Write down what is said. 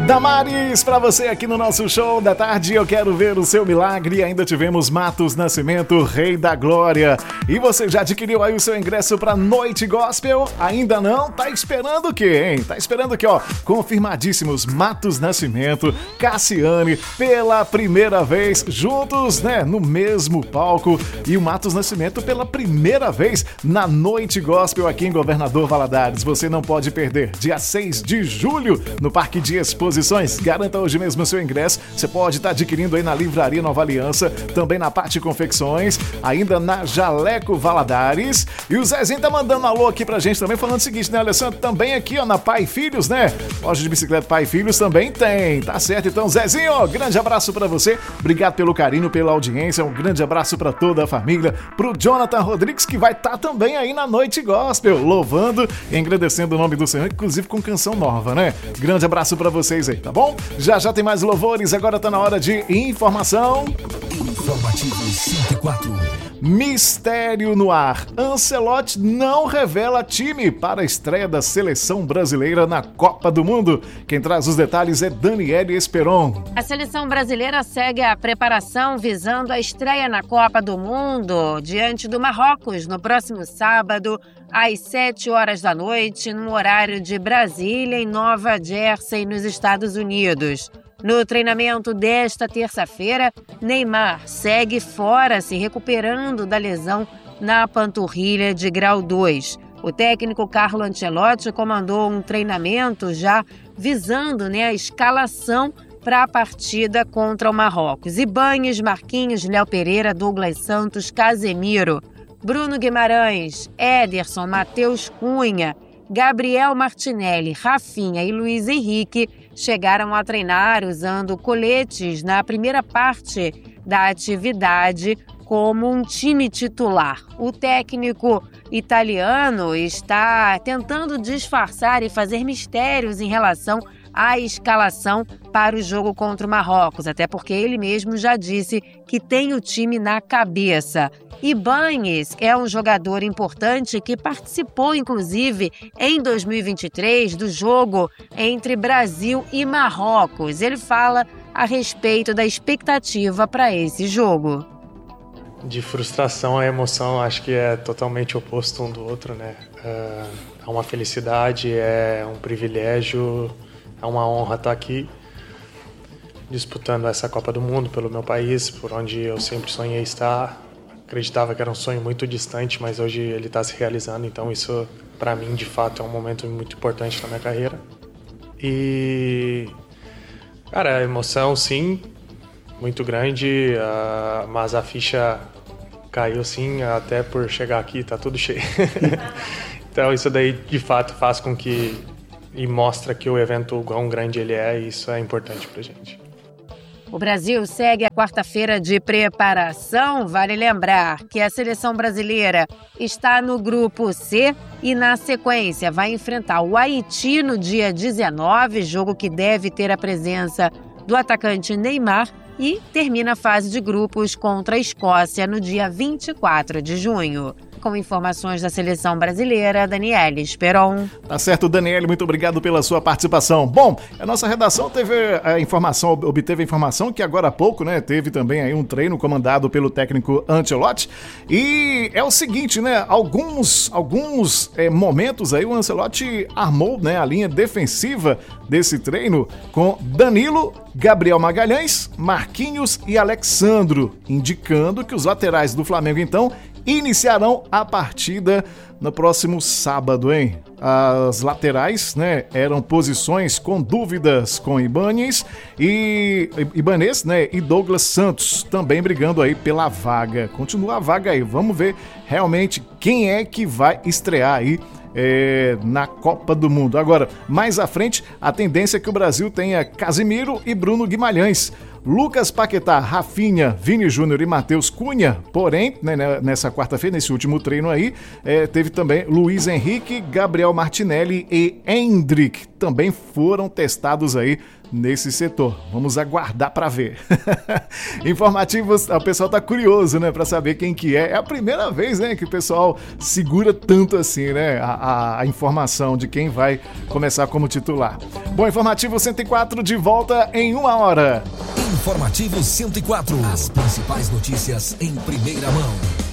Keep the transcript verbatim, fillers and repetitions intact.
Damares, pra você aqui no nosso show da tarde, eu quero ver o seu milagre. Ainda tivemos Matos Nascimento, Rei da Glória. E você já adquiriu aí o seu ingresso pra Noite Gospel? Ainda não? Tá esperando o quê, hein? Tá esperando o quê, ó? Confirmadíssimos, Matos Nascimento, Cassiane, pela primeira vez, juntos, né, no mesmo palco. E o Matos Nascimento pela primeira vez na Noite Gospel aqui em Governador Valadares. Você não pode perder, dia seis de julho, no Parque de Exposições. Garanta hoje mesmo o seu ingresso. Você pode estar adquirindo aí na Livraria Nova Aliança, também na Parte Confecções, ainda na Jaleco Valadares. E o Zezinho tá mandando um alô aqui pra gente também, falando o seguinte, né, Alessandro? Também aqui, ó, na Pai e Filhos, né? Loja de bicicleta Pai e Filhos também tem, tá certo? Então, Zezinho, ó, grande abraço pra você. Obrigado pelo carinho, pela audiência. Um grande abraço pra toda a família. Pro Jonathan Rodrigues, que vai estar também aí na Noite Gospel, louvando e agradecendo o nome do Senhor, inclusive com canção nova, né? Grande abraço pra vocês aí, tá bom? Já já tem mais louvores, agora tá na hora de informação. Informativo cento e quatro. Mistério no ar. Ancelotti não revela time para a estreia da seleção brasileira na Copa do Mundo. Quem traz os detalhes é Daniele Esperon. A seleção brasileira segue a preparação visando a estreia na Copa do Mundo diante do Marrocos no próximo sábado, às sete horas da noite, no horário de Brasília, em Nova Jersey, nos Estados Unidos. No treinamento desta terça-feira, Neymar segue fora, se recuperando da lesão na panturrilha de grau dois. O técnico Carlo Ancelotti comandou um treinamento já visando, né, a escalação para a partida contra o Marrocos. Ibañez, Marquinhos, Léo Pereira, Douglas Santos, Casemiro, Bruno Guimarães, Ederson, Matheus Cunha, Gabriel Martinelli, Rafinha e Luiz Henrique chegaram a treinar usando coletes na primeira parte da atividade como um time titular. O técnico italiano está tentando disfarçar e fazer mistérios em relação à escalação para o jogo contra o Marrocos, até porque ele mesmo já disse que tem o time na cabeça. Ibañez é um jogador importante que participou, inclusive, em dois mil e vinte e três, do jogo entre Brasil e Marrocos. Ele fala a respeito da expectativa para esse jogo. De frustração a emoção, acho que é totalmente oposto um do outro, né? É uma felicidade, é um privilégio, é uma honra estar aqui disputando essa Copa do Mundo pelo meu país, por onde eu sempre sonhei estar. Acreditava que era um sonho muito distante, mas hoje ele está se realizando, então isso, para mim, de fato, é um momento muito importante na minha carreira. E, cara, a emoção, sim, muito grande, uh, mas a ficha caiu, sim, até por chegar aqui, tá tudo cheio. Então isso daí, de fato, faz com que, e mostra que o evento, o quão grande ele é, e isso é importante pra gente. O Brasil segue a quarta-feira de preparação. Vale lembrar que a seleção brasileira está no grupo C e, na sequência, vai enfrentar o Haiti no dia dezenove, jogo que deve ter a presença do atacante Neymar, e termina a fase de grupos contra a Escócia no dia vinte e quatro de junho. Com informações da seleção brasileira, Daniele Esperon. Tá certo, Daniele, muito obrigado pela sua participação. Bom, a nossa redação teve a informação, obteve a informação que agora há pouco, né, teve também aí um treino comandado pelo técnico Ancelotti. E é o seguinte, né, alguns, alguns é, momentos aí o Ancelotti armou, né, a linha defensiva desse treino com Danilo, Gabriel Magalhães, Marquinhos e Alexandro, indicando que os laterais do Flamengo, então, iniciarão a partida no próximo sábado, hein? As laterais, né, eram posições com dúvidas com Ibañez e Ibanez, né, e Douglas Santos também brigando aí pela vaga. Continua a vaga aí. Vamos ver realmente quem é que vai estrear aí É, na Copa do Mundo. Agora, mais à frente, a tendência é que o Brasil tenha Casemiro e Bruno Guimarães. Lucas Paquetá, Rafinha, Vini Júnior e Matheus Cunha. Porém, né, nessa quarta-feira, nesse último treino aí, é, teve também Luiz Henrique, Gabriel Martinelli e Hendrick. Também foram testados aí nesse setor. Vamos aguardar para ver. Informativos, o pessoal tá curioso, né, para saber quem que é. É a primeira vez, né, que o pessoal segura tanto assim, né, a, a, a informação de quem vai começar como titular. Bom, Informativo cento e quatro de volta em uma hora. Informativo cento e quatro. As principais notícias em primeira mão.